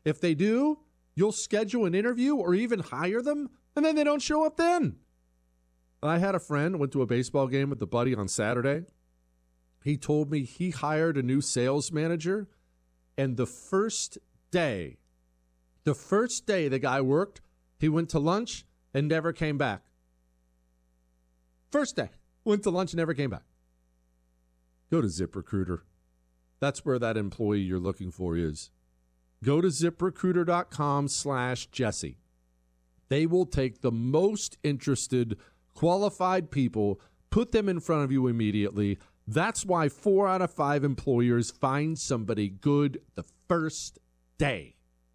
If they do, you'll schedule an interview or even hire them, and then they don't show up then. I had a friend, went to a baseball game with a buddy on Saturday. He told me he hired a new sales manager, and the first day the guy worked, he went to lunch and never came back. First day, went to lunch and never came back. Go to ZipRecruiter. That's where that employee you're looking for is. Go to ZipRecruiter.com/Jesse. They will take the most interested, qualified people, put them in front of you immediately. That's why 4 out of 5 employers find somebody good the first day.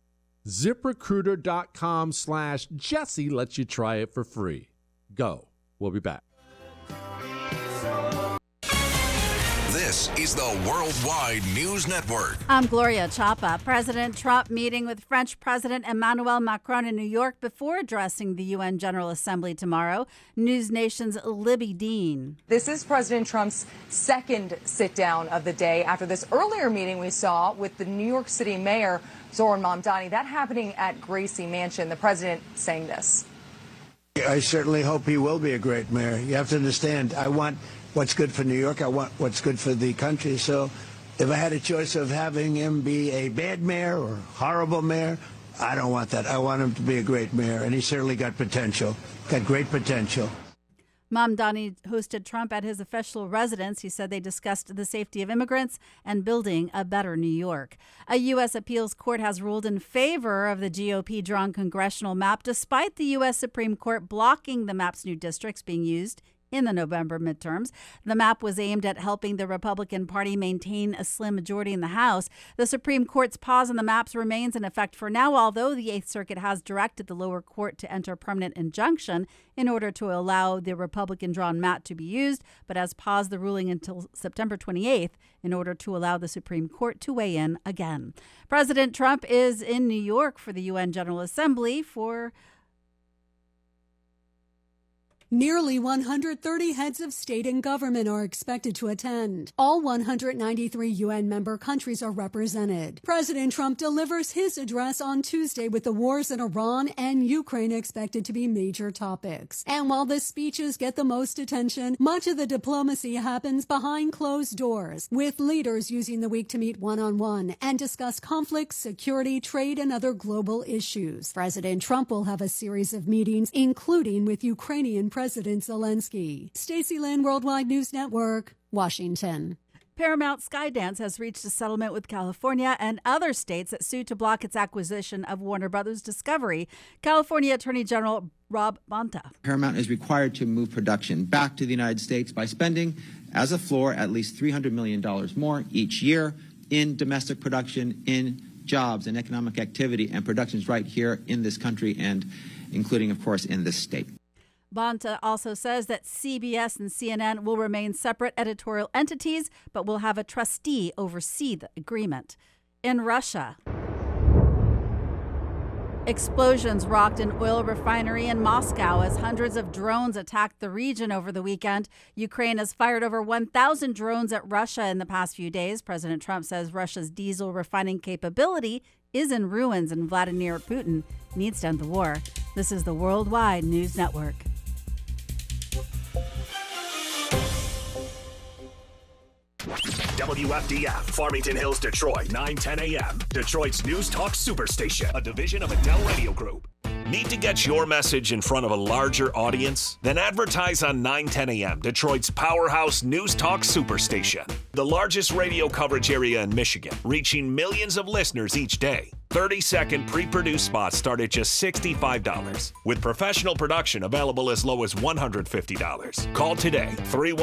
ZipRecruiter.com/Jesse lets you try it for free. Go. We'll be back. This is the Worldwide News Network. I'm Gloria Chapa. President Trump meeting with French President Emmanuel Macron in New York before addressing the UN General Assembly tomorrow. News Nation's Libby Dean. This is President Trump's second sit-down of the day after this earlier meeting we saw with the New York City Mayor Zohran Mamdani. That happening at Gracie Mansion. The president saying this. I certainly hope he will be a great mayor. You have to understand, I want what's good for New York. I want what's good for the country. So if I had a choice of having him be a bad mayor or horrible mayor, I don't want that. I want him to be a great mayor, and he certainly got potential, got great potential. Mamdani hosted Trump at his official residence. He said they discussed the safety of immigrants and building a better New York. A U.S. appeals court has ruled in favor of the GOP-drawn congressional map, despite the U.S. Supreme Court blocking the map's new districts being used in the November midterms. The map was aimed at helping the Republican Party maintain a slim majority in the House. The Supreme Court's pause on the maps remains in effect for now, although the Eighth Circuit has directed the lower court to enter a permanent injunction in order to allow the Republican-drawn map to be used, but has paused the ruling until September 28th in order to allow the Supreme Court to weigh in again. President Trump is in New York for the UN General Assembly for Nearly 130 heads of state and government are expected to attend. All 193 UN member countries are represented. President Trump delivers his address on Tuesday with the wars in Iran and Ukraine expected to be major topics. And while the speeches get the most attention, much of the diplomacy happens behind closed doors, with leaders using the week to meet one-on-one and discuss conflicts, security, trade, and other global issues. President Trump will have a series of meetings, including with Ukrainian President Zelensky. Stacey Lynn, Worldwide News Network, Washington. Paramount Skydance has reached a settlement with California and other states that sued to block its acquisition of Warner Brothers Discovery. California Attorney General Rob Bonta. Paramount is required to move production back to the United States by spending, as a floor, at least $300 million more each year in domestic production, in jobs and economic activity and productions right here in this country and including, of course, in this state. Bonta also says that CBS and CNN will remain separate editorial entities, but will have a trustee oversee the agreement. In Russia, explosions rocked an oil refinery in Moscow as hundreds of drones attacked the region over the weekend. Ukraine has fired over 1,000 drones at Russia in the past few days. President Trump says Russia's diesel refining capability is in ruins and Vladimir Putin needs to end the war. This is the Worldwide News Network. WFDF, Farmington Hills, Detroit, 9:10 a.m. Detroit's News Talk Superstation, a division of Adele Radio Group. Need to get your message in front of a larger audience? Then advertise on 9:10 a.m., Detroit's powerhouse News Talk Superstation. The largest radio coverage area in Michigan, reaching millions of listeners each day. 30-second pre-produced spots start at just $65, with professional production available as low as $150. Call today,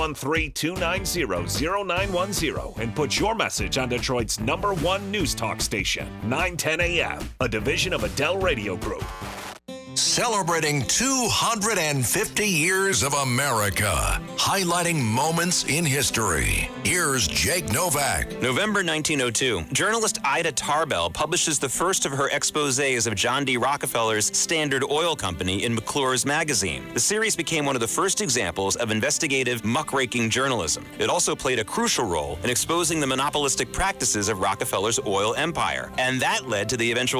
313-290-0910, and put your message on Detroit's #1 News Talk station, 9:10 a.m., a division of Adele Radio Group. Celebrating 250 years of America, highlighting moments in history. Here's Jake Novak. November 1902, journalist Ida Tarbell publishes the first of her exposés of John D. Rockefeller's Standard Oil Company in McClure's magazine. The series became one of the first examples of investigative muckraking journalism. It also played a crucial role in exposing the monopolistic practices of Rockefeller's oil empire, and that led to the eventual